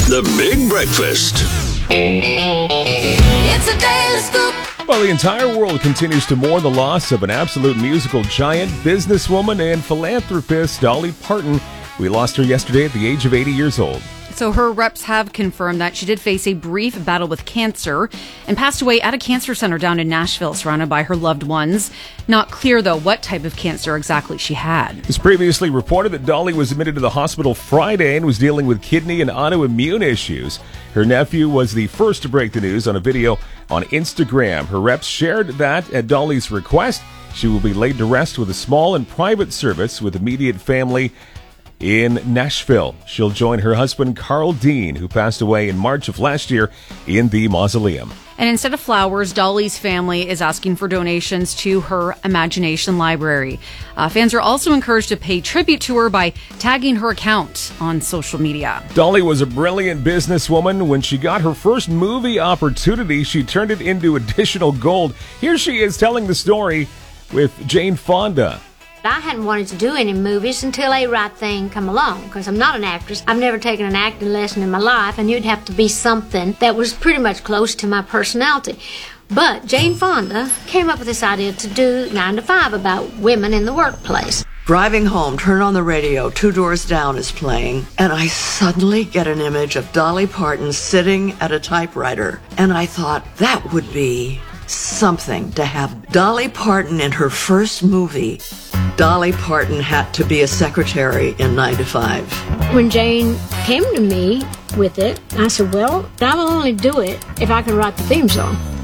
The Big Breakfast. It's a daily scoop. Well, the entire world continues to mourn the loss of an absolute musical giant, businesswoman, and philanthropist, Dolly Parton. We lost her yesterday at the age of 80 years old. So her reps have confirmed that she did face a brief battle with cancer and passed away at a cancer center down in Nashville, surrounded by her loved ones. Not clear, though, what type of cancer exactly she had. It was previously reported that Dolly was admitted to the hospital Friday and was dealing with kidney and autoimmune issues. Her nephew was the first to break the news on a video on Instagram. Her reps shared that at Dolly's request, she will be laid to rest with a small and private service with immediate family in Nashville. She'll join her husband, Carl Dean, who passed away in March of last year, in the mausoleum. And instead of flowers, Dolly's family is asking for donations to her Imagination Library. Fans are also encouraged to pay tribute to her by tagging her account on social media. Dolly was a brilliant businesswoman. When she got her first movie opportunity, she turned it into additional gold. Here she is telling the story with Jane Fonda. I hadn't wanted to do any movies until A Right Thing come along, because I'm not an actress. I've never taken an acting lesson in my life, and you'd have to be something that was pretty much close to my personality. But Jane Fonda came up with this idea to do 9 to 5 about women in the workplace. Driving home, turn on the radio, Two Doors Down is playing, and I suddenly get an image of Dolly Parton sitting at a typewriter. And I thought, that would be something to have Dolly Parton in her first movie. Dolly Parton had to be a secretary in 9 to 5. When Jane came to me with it, I said, well, I will only do it if I can write the theme song.